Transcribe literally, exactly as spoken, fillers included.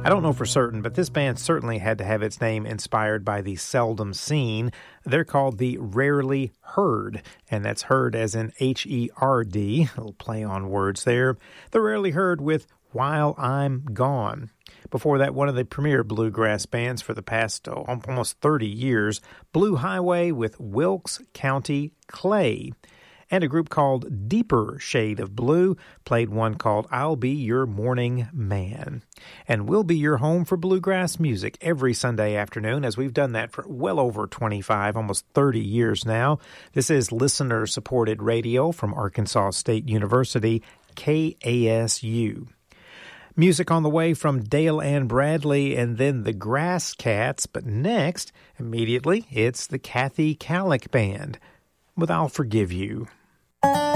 I don't know for certain, but this band certainly had to have its name inspired by the seldom seen. They're called the Rarely Heard, and that's heard as in H E R D, a little play on words there. The Rarely Heard with While I'm Gone. Before that, one of the premier bluegrass bands for the past oh, almost thirty years, Blue Highway with Wilkes County Clay. And a group called Deeper Shade of Blue played one called I'll Be Your Morning Man. And we'll be your home for bluegrass music every Sunday afternoon, as we've done that for well over twenty-five, almost thirty years now. This is listener-supported radio from Arkansas State University, K A S U. Music on the way from Dale Ann Bradley and then the Grass Cats, but next, immediately, it's the Kathy Kallick Band with I'll Forgive You.